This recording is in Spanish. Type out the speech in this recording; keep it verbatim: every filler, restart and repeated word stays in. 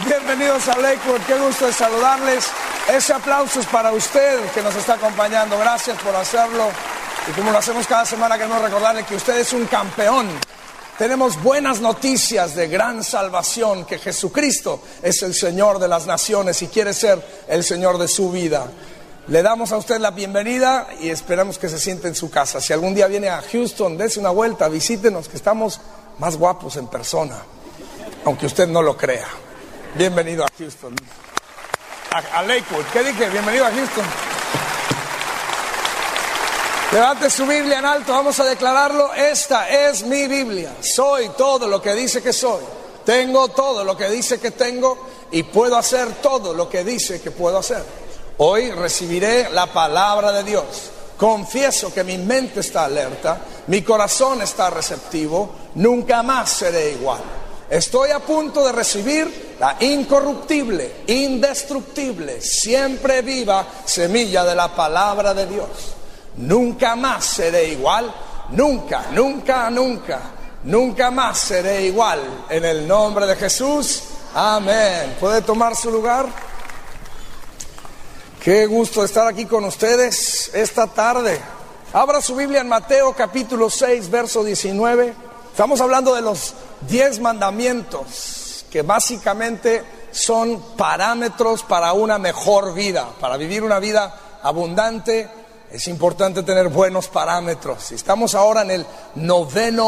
Bienvenidos a Lakewood, qué gusto de saludarles. Ese aplauso es para usted que nos está acompañando. Gracias por hacerlo. Y como lo hacemos cada semana, queremos recordarle que usted es un campeón. Tenemos buenas noticias de gran salvación, que Jesucristo es el Señor de las naciones y quiere ser el Señor de su vida. Le damos a usted la bienvenida y esperamos que se siente en su casa. Si algún día viene a Houston, dése una vuelta, visítenos, que estamos más guapos en persona, aunque usted no lo crea. Bienvenido a Houston. A, a Lakewood, ¿qué dije? Bienvenido a Houston. Levante su Biblia en alto, vamos a declararlo. Esta es mi Biblia. Soy todo lo que dice que soy. Tengo todo lo que dice que tengo y puedo hacer todo lo que dice que puedo hacer. Hoy recibiré la palabra de Dios. Confieso que mi mente está alerta, mi corazón está receptivo, nunca más seré igual. Estoy a punto de recibir la incorruptible, indestructible, siempre viva semilla de la palabra de Dios. Nunca más seré igual, nunca, nunca, nunca, nunca más seré igual. En el nombre de Jesús, amén. ¿Puede tomar su lugar? Qué gusto estar aquí con ustedes esta tarde. Abra su Biblia en Mateo capítulo seis, verso diecinueve. Estamos hablando de los diez mandamientos, que básicamente son parámetros para una mejor vida. Para vivir una vida abundante es importante tener buenos parámetros. Estamos ahora en el noveno